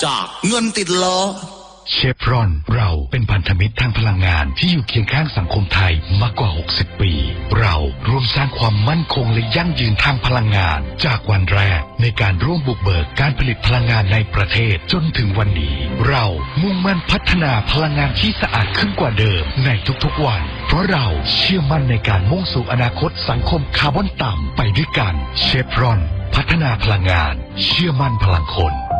จากเงินติดล้อเชฟรอนเราเป็นพันธมิตรทางพลังงานที่อยู่เคียงข้างสังคมไทยมากกว่า60 ปีเราร่วมสร้างความมั่นคงและยั่งยืนทางพลังงานจากวันแรกในการร่วมบุกเบิกการผลิตพลังงานในประเทศจนถึงวันนี้เรามุ่งมั่นพัฒนาพลังงานที่สะอาดขึ้นกว่าเดิมในทุกๆวันเพราะเราเชื่อมั่นในการมุ่งสู่อนาคตสังคมคาร์บอนต่ำไปด้วยกันเชฟรอนพัฒนาพลังงานเชื่อมั่นพลังคน